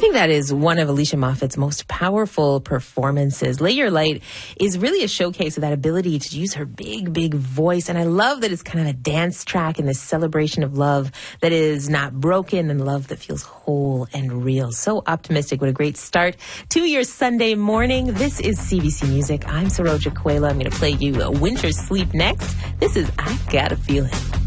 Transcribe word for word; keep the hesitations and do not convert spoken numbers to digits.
think that is one of Alicia Moffat's most powerful performances. Lay Your Light is really a showcase of that ability to use her big, big voice. And I love that it's kind of a dance track in this celebration of love that is not broken and love that feels whole and real. So optimistic. What a great start to your Sunday morning. This is C B C Music. I'm Saroja Quayla. I'm going to play you Winter Sleep next. This is I've Got a Feeling.